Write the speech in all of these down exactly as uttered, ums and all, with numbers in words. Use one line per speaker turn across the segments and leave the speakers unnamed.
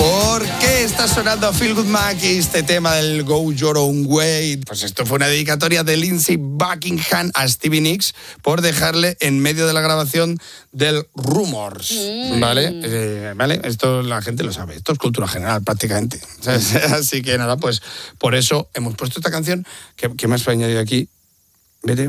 ¿Por qué está sonando Feel Good Mackie este tema del Go Your Own Way? Pues esto fue una dedicatoria de Lindsey Buckingham a Stevie Nicks por dejarle en medio de la grabación del Rumours, mm. ¿vale? Eh, ¿vale? Esto la gente lo sabe, esto es cultura general prácticamente. ¿Sabes? Así que nada, pues por eso hemos puesto esta canción. ¿Qué, qué más he añadido aquí? Vete...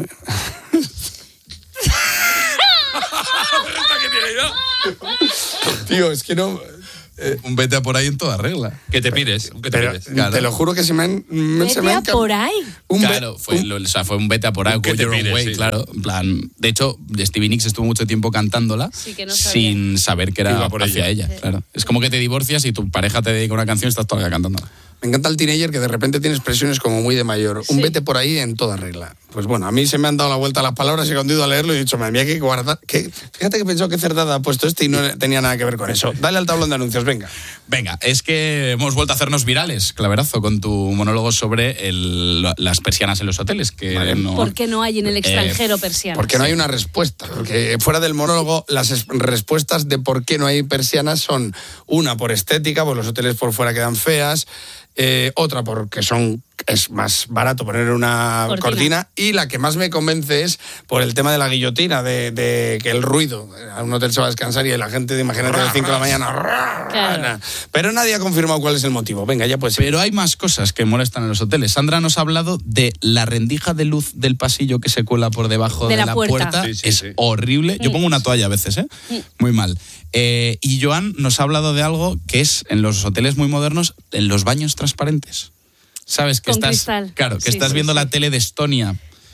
Tío, es que no...
Eh, un vete a por ahí en toda regla.
¿Qué te pides? ¿Qué te
Pero,
pides?
Claro. Te lo juro que se me han...
¿Vete
se me han
a por ahí?
Un claro, be- fue, un, lo, o sea, fue un vete a por ahí, Go Your Own Way, sí. Claro. En plan, de hecho, Stevie Nicks estuvo mucho tiempo cantándola
sí, que no
sin saber que era
por
hacia ella. ella sí. Claro. Es como que te divorcias y tu pareja te dedica una canción y estás toda la vida cantándola.
Me encanta el teenager que de repente tiene expresiones como muy de mayor. Sí. Un vete por ahí en toda regla. Pues bueno, a mí se me han dado la vuelta las palabras y cuando he ido a leerlo he dicho, madre mía, que guardar... Que... Fíjate que he pensado que Cerdada ha puesto este y no tenía nada que ver con eso. Dale al tablón de anuncios, venga.
Venga, es que hemos vuelto a hacernos virales, Claverazo, con tu monólogo sobre el, las persianas en los hoteles. Que vale. no,
¿Por qué no hay en el extranjero
eh,
persianas?
Porque no hay una respuesta. Porque fuera del monólogo, las es- respuestas de por qué no hay persianas son una por estética, pues los hoteles por fuera quedan feas. Eh, otra porque son es más barato poner una cortina. cortina y la que más me convence es por el tema de la guillotina, de, de que el ruido, a un hotel se va a descansar y la gente, imagínate, a las cinco de la mañana. Claro. Pero nadie ha confirmado cuál es el motivo. Venga, ya pues.
Pero hay más cosas que molestan en los hoteles. Sandra nos ha hablado de la rendija de luz del pasillo que se cuela por debajo de, de la, la puerta. puerta. Sí, sí, es sí. horrible. Yo pongo una toalla a veces, ¿eh? Muy mal. Eh, y Joan nos ha hablado de algo que es en los hoteles muy modernos, en los baños transparentes. ¿Sabes? Que
Con
estás,
cristal.
Claro, que
sí,
estás
sí,
viendo
sí.
la tele de Estonia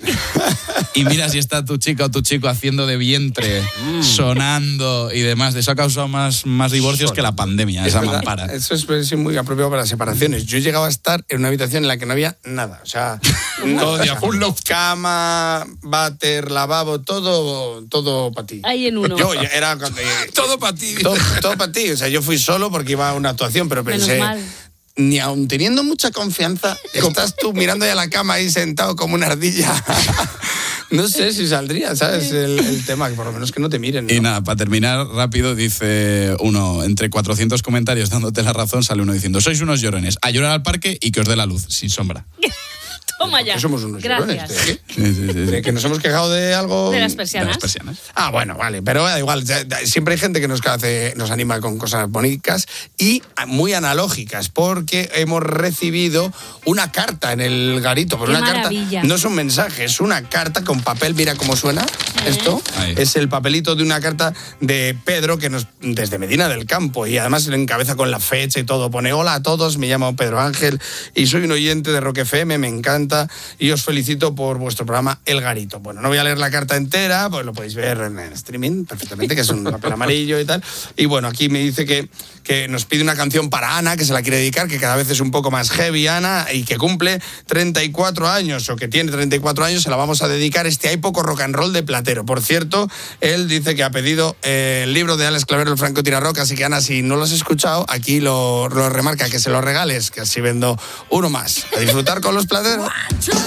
y mira si está tu chica o tu chico haciendo de vientre, mm. sonando y demás. De eso ha causado más, más divorcios Son. que la pandemia, esa mampara.
Eso es muy apropiado para las separaciones. Yo he llegado a estar en una habitación en la que no había nada. O sea,
todo
o sea un love, cama, váter, lavabo, todo, todo para ti.
Ahí en uno.
Yo era...
todo para ti.
Todo, todo para ti. O sea, yo fui solo porque iba a una actuación, pero pensé...
Menos mal.
Ni aun teniendo mucha confianza, estás tú mirando ya la cama ahí sentado como una ardilla. No sé si saldría, ¿sabes? El, el tema, que por lo menos que no te miren, ¿no?
Y nada, para terminar rápido, dice uno, entre cuatrocientos comentarios dándote la razón, sale uno diciendo, sois unos llorones, a llorar al parque y que os dé la luz, sin sombra.
Toma ya.
Que somos unos
Gracias.
llorones. ¿De qué? Sí, sí, sí, ¿De que nos hemos quejado de algo?
De las persianas.
De las persianas.
Ah, bueno, vale, pero da igual. Siempre hay gente que nos hace, nos anima con cosas bonitas y muy analógicas, porque hemos recibido una carta en el garito. Pues
Qué
una
maravilla.
carta no es un mensaje, es una carta con papel. Mira cómo suena esto.
Ahí.
Es el papelito de una carta de Pedro, que nos desde Medina del Campo, y además le encabeza con la fecha y todo. Pone, hola a todos, me llamo Pedro Ángel y soy un oyente de Rock F M, me encanta y os felicito por vuestro programa El Garito. Bueno, no voy a leer la carta entera, pues lo podéis ver en el streaming perfectamente, que es un papel amarillo y tal. Y bueno, aquí me dice que, que nos pide una canción para Ana, que se la quiere dedicar, que cada vez es un poco más heavy, Ana, y que cumple treinta y cuatro años, o que tiene treinta y cuatro años, se la vamos a dedicar. Este hay poco rock and roll de Platero. Por cierto, él dice que ha pedido eh, el libro de Alex Clavero, El Franco Tirarroca, así que Ana, si no lo has escuchado, aquí lo, lo remarca, que se lo regales, que así vendo uno más. A disfrutar con los Plateros.